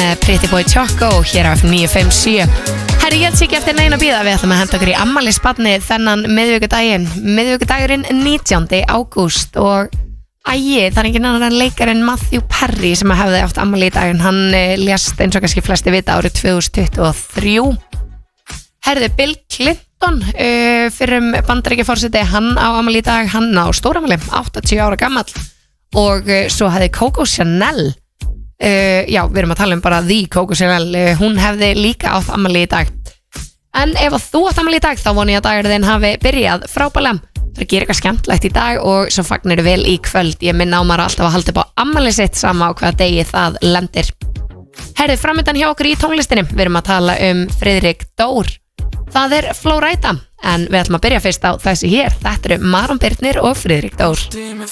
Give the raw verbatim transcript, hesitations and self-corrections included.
með Pretty Boy Choco hér á F M níu fimm sjö. Herri, ég held sér ekki eftir neina bíða. Við ætlum að henda okkur í afmælisbarni þennan miðvikudaginn. Miðvikudagurinn nítjándi ágúst og æi, það er engin annar en leikarinn Matthew Perry sem hefði átt afmæli í daginn. Hann eh, lést eins og kannski flesti vita árið tvö þúsund tuttugu og þrjú. Herði, Bill Clinton uh, fyrir Bandaríkjaforseti, hann á afmæli í dag, hann á stórafmæli, áttatíu ára gamall. Og uh, svo hefði Coco Chanel, uh, já, við erum að tala um bara the Coco Chanel, uh, hún hefði líka átt afmæli í dag. En ef að þú átt afmæli í dag, þá voni ég að dagur þinn hafi byrjað frábælega. Það er að gera eitthvað skemmtilegt í dag og svo fagnir vel í kvöld. Ég minna á maður alltaf að halda upp á afmæli sitt sama á hvaða degi það lendir. Herðið, framöndan hjá okkur í tónlistinni, við erum að tala um Friðrik Dór. Það er Flowrida, en við ætlum að byrja fyrst á þessi hér. Þetta eru Maron Birnir og Friðrik Dór.